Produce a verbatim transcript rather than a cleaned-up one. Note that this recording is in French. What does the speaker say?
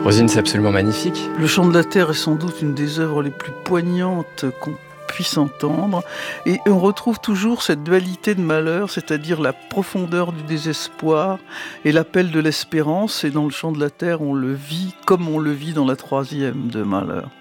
Rosine, c'est absolument magnifique. Le chant de la terre est sans doute une des œuvres les plus poignantes qu'on puisse entendre. Et on retrouve toujours cette dualité de malheur, c'est-à-dire la profondeur du désespoir et l'appel de l'espérance. Et dans le chant de la terre, on le vit comme on le vit dans la troisième de malheur.